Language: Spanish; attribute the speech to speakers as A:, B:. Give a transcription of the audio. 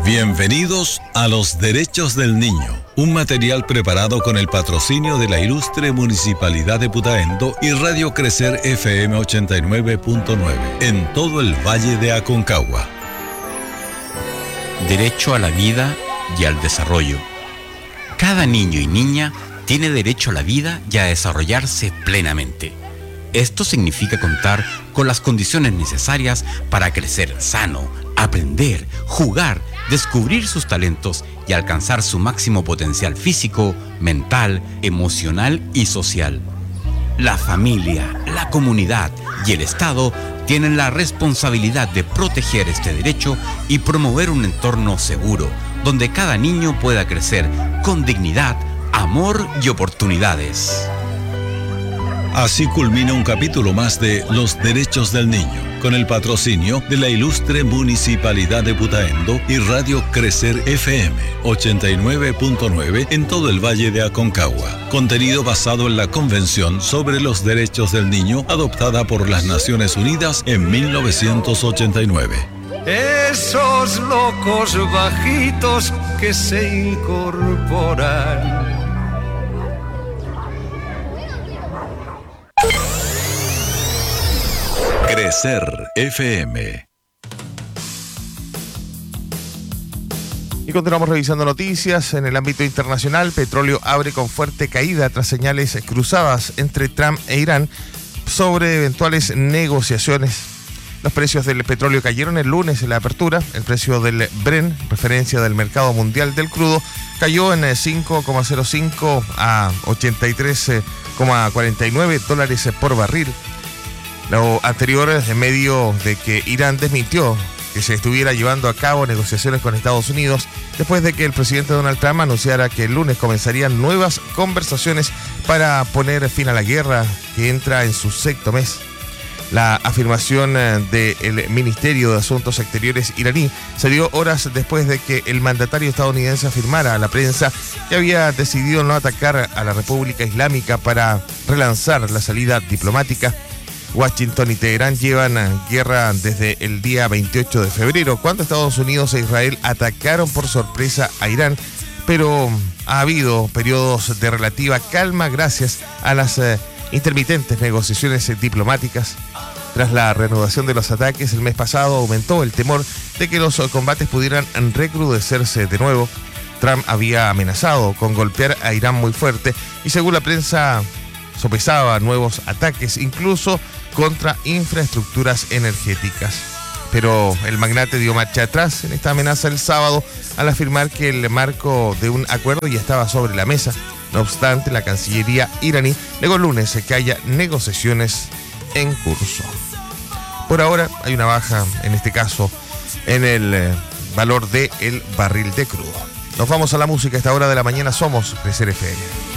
A: Bienvenidos a Los Derechos del Niño, un material preparado con el patrocinio de la ilustre Municipalidad de Putaendo y Radio Crecer FM 89.9 en todo el Valle de Aconcagua.
B: Derecho a la vida y al desarrollo. Cada niño y niña tiene derecho a la vida y a desarrollarse plenamente. Esto significa contar con las condiciones necesarias para crecer sano, aprender, jugar, descubrir sus talentos y alcanzar su máximo potencial físico, mental, emocional y social. La familia, la comunidad y el Estado tienen la responsabilidad de proteger este derecho y promover un entorno seguro, donde cada niño pueda crecer con dignidad, amor y oportunidades.
A: Así culmina un capítulo más de Los Derechos del Niño, con el patrocinio de la ilustre Municipalidad de Putaendo y Radio Crecer FM 89.9 en todo el Valle de Aconcagua. Contenido basado en la Convención sobre los Derechos del Niño adoptada por las Naciones Unidas en 1989.
C: Esos locos bajitos que se incorporan.
A: Crecer FM.
D: Y continuamos revisando noticias. En el ámbito internacional, petróleo abre con fuerte caída tras señales cruzadas entre Trump e Irán sobre eventuales negociaciones. Los precios del petróleo cayeron el lunes en la apertura. El precio del Brent, referencia del mercado mundial del crudo, cayó en 5,05 a 83,49 dólares por barril. Lo anterior en medio de que Irán desmintió que se estuviera llevando a cabo negociaciones con Estados Unidos después de que el presidente Donald Trump anunciara que el lunes comenzarían nuevas conversaciones para poner fin a la guerra que entra en su sexto mes. La afirmación del Ministerio de Asuntos Exteriores iraní se dio horas después de que el mandatario estadounidense afirmara a la prensa que había decidido no atacar a la República Islámica para relanzar la salida diplomática. Washington y Teherán llevan guerra desde el día 28 de febrero, cuando Estados Unidos e Israel atacaron por sorpresa a Irán, pero ha habido periodos de relativa calma gracias a las intermitentes negociaciones diplomáticas. Tras la reanudación de los ataques el mes pasado, aumentó el temor de que los combates pudieran recrudecerse de nuevo. Trump había amenazado con golpear a Irán muy fuerte y, según la prensa, sopesaba nuevos ataques, incluso contra infraestructuras energéticas. Pero el magnate dio marcha atrás en esta amenaza el sábado al afirmar que el marco de un acuerdo ya estaba sobre la mesa. No obstante, la Cancillería iraní negó el lunes que haya negociaciones en curso. Por ahora hay una baja, en este caso, en el valor del barril de crudo. Nos vamos a la música. A esta hora de la mañana somos Crecer FM.